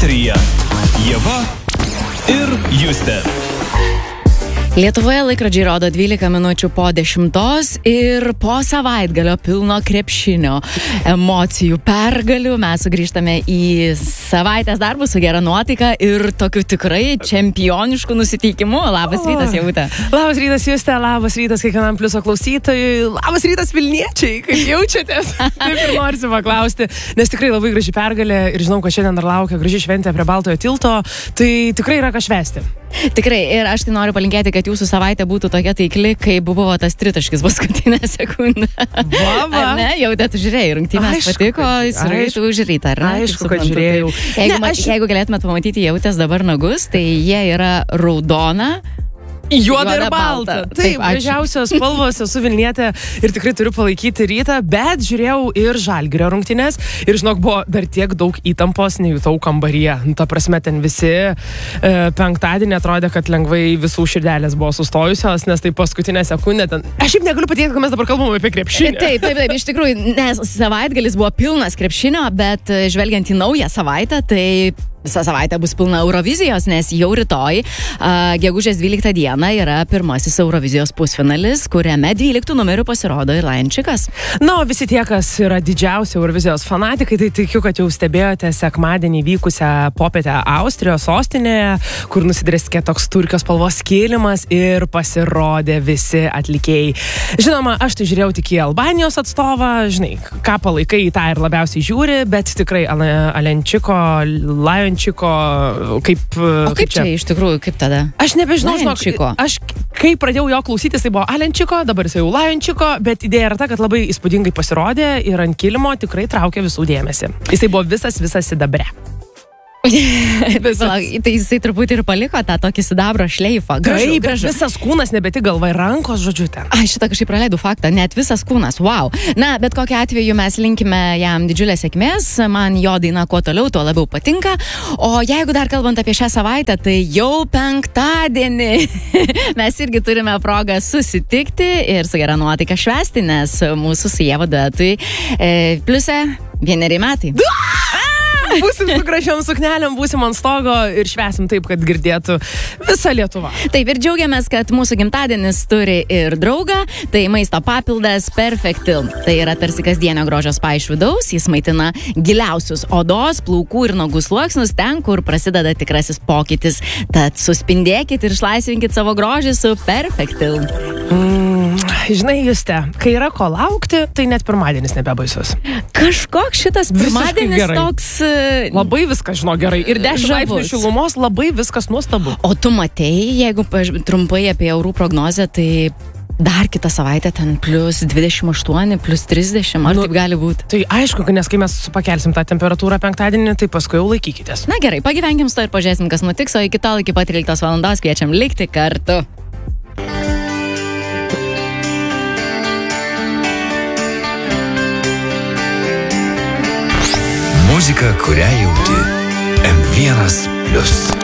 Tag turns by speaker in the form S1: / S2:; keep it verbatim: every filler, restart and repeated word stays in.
S1: Eteryje Ieva ir Justė.
S2: Lietuvoje laikrodžiai rodo dvylika minučių po dešimtos ir po savaitgalio pilno krepšinio emocijų pergalių mes sugrįžtame į savaitės darbus su gera nuotaika ir tokiu tikrai čempionišku nusiteikimu. Labas rytas, Ievute.
S3: Labas rytas, Justė, labas rytas kiekvienam Pliuso klausytojui, labas rytas Vilniečiai, kaip jaučiatės? Taip ir norisi paklausti, nes tikrai labai graži pergalė ir žinau, kad šiandien dar laukia graži šventė prie Baltojo tilto, tai tikrai yra ką švęsti.
S2: Tikrai, ir aš tai noriu palinkėti, kad jūsų savaitė būtų tokia taikli, kaip buvo tas tritaškis paskutinę sekundę.
S3: Baba.
S2: Ar ne? Jau tu žiūrėjai, rungtynės patiko, surai tu žiūrėjai, ar ne?
S3: Aišku, kad žiūrėjau.
S2: Jeigu,
S3: ne, aš...
S2: jeigu galėtumėt pamatyti Jautės dabar nagus, tai jie yra raudona,
S3: Juoda ir balta. Taip,
S2: Taip
S3: gražiausios spalvos, esu Vilnietė ir tikrai turiu palaikyti Rytą, bet žiūrėjau ir Žalgirio rungtynes ir žinok, buvo dar tiek daug įtampos, nejutau kambaryje. Ta prasme, ten visi e, penktadienį atrodė, kad lengvai visų širdelės buvo sustojusios, nes tai paskutinė sekundė ten... Aš šiaip negaliu patikėti, kad mes dabar kalbame apie krepšinį.
S2: Taip, taip, taip, iš tikrųjų, nes savaitgalis buvo pilnas krepšinio, bet žvelgiant į naują savaitę, tai visa savaitė bus pilna Eurovizijos, nes jau rytoj, uh, gegužės dvyliktą dieną, yra pirmasis Eurovizijos pusfinalis, kuriame dvyliktų numerių pasirodo ir Lajančikas.
S3: Na, o visi tie, kas yra didžiausi Eurovizijos fanatikai, tai tikiu, kad jau stebėjote sekmadienį vykusią popietę Austrijos sostinėje, kur nusidreskė toks turkios spalvos kilimas ir pasirodė visi atlikėjai. Žinoma, aš tai žiūrėjau tik į Albanijos atstovą, žinai, ką palaikai, tą ir labiausiai žiūri, bet tikrai Alenčiko, Lajančiko Čiko, kaip...
S2: O kaip, kaip čia iš tikrųjų, kaip tada?
S3: Aš nebežinau, žinok, aš kai pradėjau jo klausytis, tai buvo Alenčiko, dabar jis jau Lajančiko, bet idėja yra ta, kad labai įspūdingai pasirodė ir ant kilimo tikrai traukė visų dėmesį. Jisai buvo visas, visas sidabre.
S2: Tai jisai truputį ir paliko tą tokį sidabro šleifą.
S3: Gražu, gražu. Visas kūnas, nebe tik galva ir rankos, žodžiu ten.
S2: Ai, šitą kažkaip praleidau faktą, net visas kūnas, wow. Na, bet kokiu atveju mes linkime jam didžiulės sėkmės, man jo daina kuo toliau, tuo labiau patinka. O jeigu dar kalbant apie šią savaitę, tai jau penktadienį mes irgi turime progą susitikti ir su gera nuotaika švęsti, nes mūsų su Ieva duetui e, pliuse vieneri metai.
S3: Būsim su gražiom suknelėm, būsim ant stogo ir švęsim taip, kad girdėtų visa Lietuva.
S2: Taip, ir džiaugiamės, kad mūsų gimtadienis turi ir draugą, tai maisto papildas Perfectil. Tai yra tarsi kasdienio grožio spa iš vidaus, jis maitina giliausius odos, plaukų ir nagų sluoksnius ten, kur prasideda tikrasis pokytis. Tad suspindėkit ir išlaisvinkit savo grožį su Perfectil.
S3: Mm, žinai, Justė, kai yra ko laukti, tai net pirmadienis nebebaisus.
S2: Kažkoks šitas pirmadienis toks...
S3: Labai viskas, žinau, gerai. Ir dešimt laipsnių šilumos, labai viskas nuostabu.
S2: O tu matei, jeigu trumpai apie orų prognozę, tai dar kitą savaitę ten plus dvidešimt aštuoni, plus trisdešimt, ar nu, taip gali būti?
S3: Tai aišku, nes kai mes pakelsim tą temperatūrą penktadienį, tai paskui jau laikykitės.
S2: Na gerai, pagyvenkim su to ir pažiūrėsim, kas nutiks, o iki tol iki pat tryliktos valandos kviečiam likti kartu.
S1: Muzika, kurią jauti. M vienas plius.